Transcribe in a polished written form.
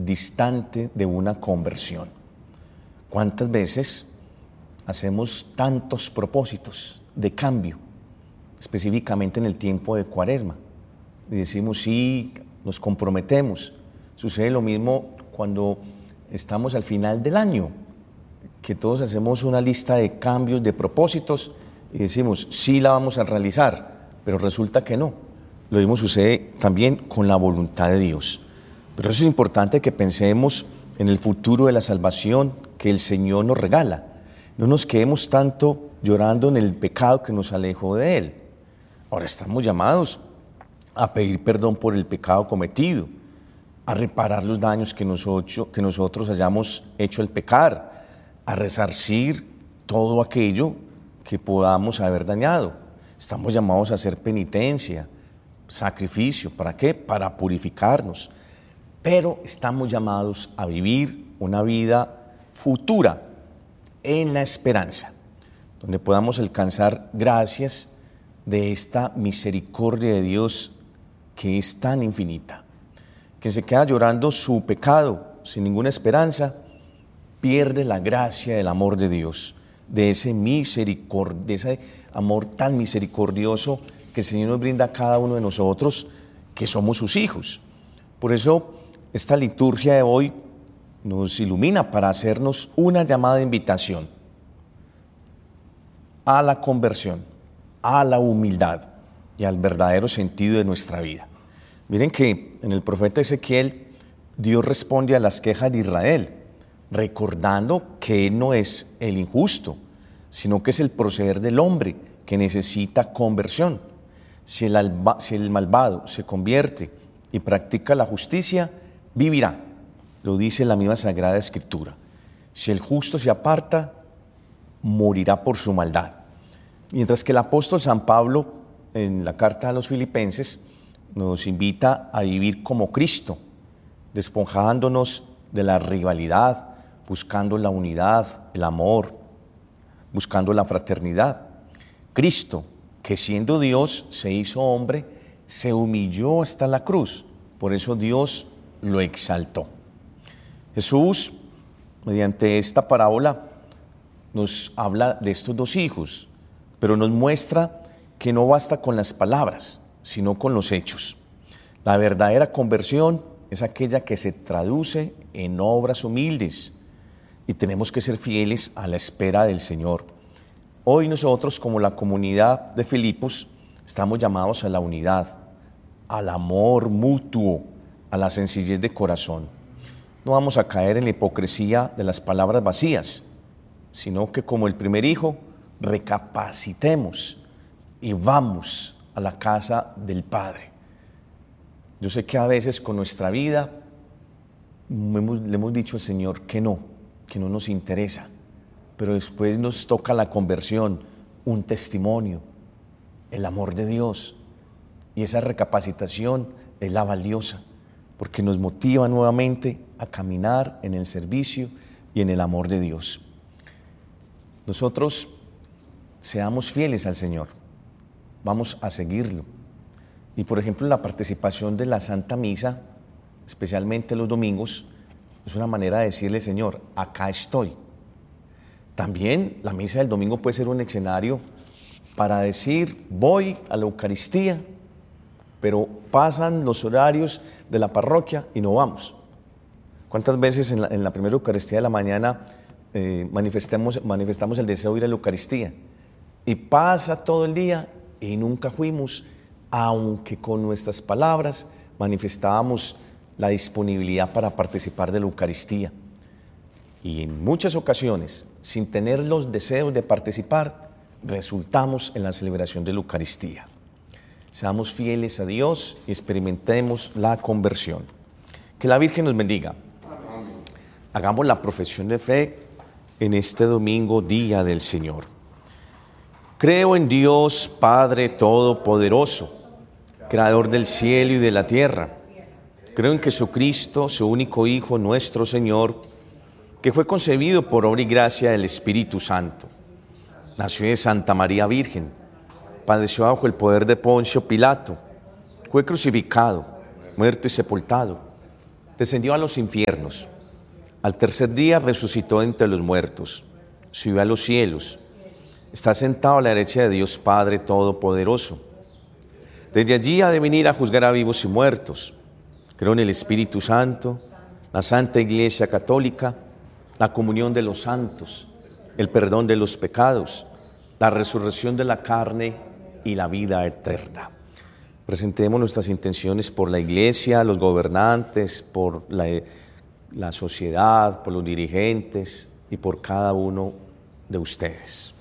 distante de una conversión. ¿Cuántas veces hacemos tantos propósitos de cambio, específicamente en el tiempo de Cuaresma? Y decimos sí, nos comprometemos. Sucede lo mismo cuando estamos al final del año, que todos hacemos una lista de cambios, de propósitos, y decimos sí la vamos a realizar, pero resulta que no. Lo mismo sucede también con la voluntad de Dios. Pero eso es importante, que pensemos en el futuro de la salvación que el Señor nos regala. No nos quedemos tanto llorando en el pecado que nos alejó de Él. Ahora estamos llamados a pedir perdón por el pecado cometido, a reparar los daños que nosotros hayamos hecho al pecar, a resarcir todo aquello que podamos haber dañado. Estamos llamados a hacer penitencia, sacrificio. ¿Para qué? Para purificarnos. Pero estamos llamados a vivir una vida futura en la esperanza, donde podamos alcanzar gracias de esta misericordia de Dios que es tan infinita. Que se queda llorando su pecado sin ninguna esperanza, pierde la gracia del amor de Dios, de ese amor tan misericordioso que el Señor nos brinda a cada uno de nosotros, que somos sus hijos. Por eso esta liturgia de hoy nos ilumina para hacernos una llamada de invitación a la conversión, a la humildad y al verdadero sentido de nuestra vida. Miren que en el profeta Ezequiel Dios responde a las quejas de Israel, recordando que Él no es el injusto, sino que es el proceder del hombre que necesita conversión. Si el malvado se convierte y practica la justicia, vivirá, lo dice la misma Sagrada Escritura. Si el justo se aparta, morirá por su maldad. Mientras que el apóstol San Pablo, en la carta a los Filipenses, nos invita a vivir como Cristo, despojándonos de la rivalidad, buscando la unidad, el amor, buscando la fraternidad. Cristo, que siendo Dios se hizo hombre, se humilló hasta la cruz, por eso Dios lo exaltó. Jesús, mediante esta parábola, nos habla de estos dos hijos, pero nos muestra que no basta con las palabras, sino con los hechos. La verdadera conversión es aquella que se traduce en obras humildes, y tenemos que ser fieles a la espera del Señor. Hoy nosotros, como la comunidad de Filipos, estamos llamados a la unidad, al amor mutuo, a la sencillez de corazón. No vamos a caer en la hipocresía de las palabras vacías, sino que como el primer hijo, recapacitemos y vamos a la casa del Padre. Yo sé que a veces con nuestra vida le hemos dicho al Señor que no nos interesa, pero después nos toca la conversión, un testimonio, el amor de Dios, y esa recapacitación es la valiosa, porque nos motiva nuevamente a caminar en el servicio y en el amor de Dios. Nosotros seamos fieles al Señor, vamos a seguirlo. Y por ejemplo, la participación de la Santa Misa, especialmente los domingos, es una manera de decirle: Señor, acá estoy. También la misa del domingo puede ser un escenario para decir: voy a la Eucaristía, pero pasan los horarios de la parroquia y no vamos. ¿Cuántas veces en la primera Eucaristía de la mañana manifestamos el deseo de ir a la Eucaristía? Y pasa todo el día y nunca fuimos, aunque con nuestras palabras manifestábamos la disponibilidad para participar de la Eucaristía. Y en muchas ocasiones, sin tener los deseos de participar, resultamos en la celebración de la Eucaristía. Seamos fieles a Dios y experimentemos la conversión. Que la Virgen nos bendiga. Hagamos la profesión de fe en este domingo, día del Señor. Creo en Dios, Padre Todopoderoso, Creador del cielo y de la tierra. Creo en Jesucristo, su único Hijo, nuestro Señor, que fue concebido por obra y gracia del Espíritu Santo. Nació de Santa María Virgen, padeció bajo el poder de Poncio Pilato, fue crucificado, muerto y sepultado. descendió a los infiernos. Al tercer día resucitó entre los muertos, subió a los cielos, está sentado a la derecha de Dios Padre Todopoderoso. Desde allí ha de venir a juzgar a vivos y muertos. Creo en el Espíritu Santo, la Santa Iglesia Católica, la comunión de los santos, el perdón de los pecados, la resurrección de la carne y la vida eterna. Presentemos nuestras intenciones por la Iglesia, los gobernantes, por la sociedad, por los dirigentes y por cada uno de ustedes.